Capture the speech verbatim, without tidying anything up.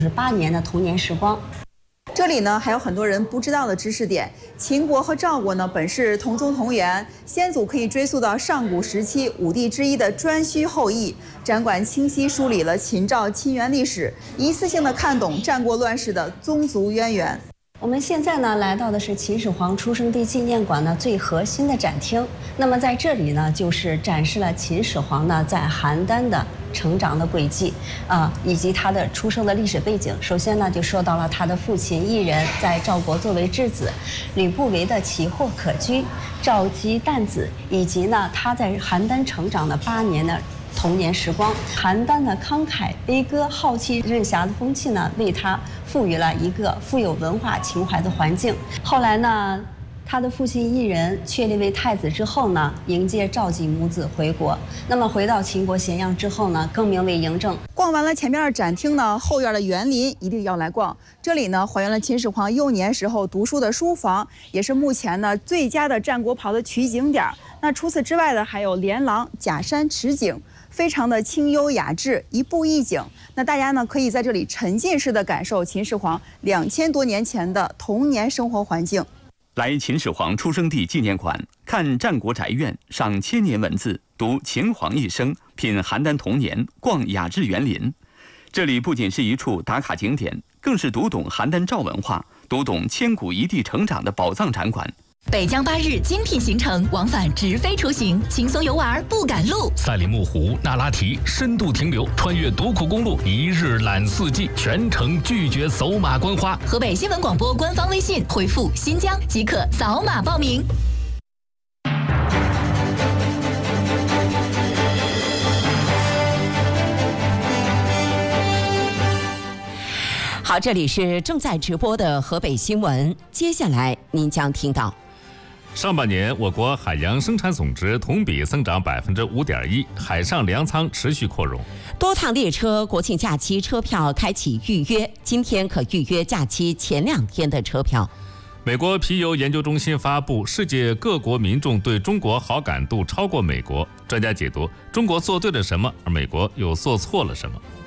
是八年的童年时光。 这里呢还有很多人不知道的知识点。秦国和赵国呢本是同宗同源，先祖可以追溯到上古时期五帝之一的颛顼后裔。展馆清晰梳理了秦赵亲缘历史，一次性的看懂战国乱世的宗族渊源。 我们现在呢来到的是秦始皇出生地纪念馆的最核心的展厅。那么在这里呢，就是展示了秦始皇呢在邯郸的成长的轨迹啊，以及他的出生的历史背景。首先呢，就说到了他的父亲异人在赵国作为质子，吕不韦的奇货可居，赵姬旦子，以及呢他在邯郸成长的八年的童年时光。邯郸的慷慨悲歌、好气任侠的风气呢，为他赋予了一个富有文化情怀的环境。后来呢，他的父亲异人确立为太子之后呢，迎接赵姬母子回国。那么回到秦国咸阳之后呢，更名为嬴政。 逛完了前面的展厅呢，后院的园林一定要来逛。这里呢，还原了秦始皇幼年时候读书的书房，也是目前呢最佳的战国袍的取景点。那除此之外呢，还有连廊、假山、池景，非常的清幽雅致，一步一景。那大家呢可以在这里沉浸式的感受秦始皇两千多年前的童年生活环境。 来秦始皇出生地纪念馆，看战国宅院，赏千年文字，读秦皇一生，品邯郸童年，逛雅致园林。这里不仅是一处打卡景点，更是读懂邯郸赵文化、读懂千古一帝成长的宝藏展馆。 北疆八日精品行程，往返直飞出行，轻松游玩不赶路。 赛里木湖、那拉提深度停留，穿越独库公路，一日览四季，全程拒绝走马观花。 河北新闻广播官方微信回复新疆即可扫码报名。 好，这里是正在直播的河北新闻，接下来您将听到。 上半年，我国海洋生产总值同比增长百分之五点一，海上粮仓持续扩容。 多趟列车国庆假期车票开启预约，今天可预约假期前两天的车票。 美国皮尤研究中心发布，世界各国民众对中国好感度超过美国。专家解读，中国做对了什么，而美国又做错了什么？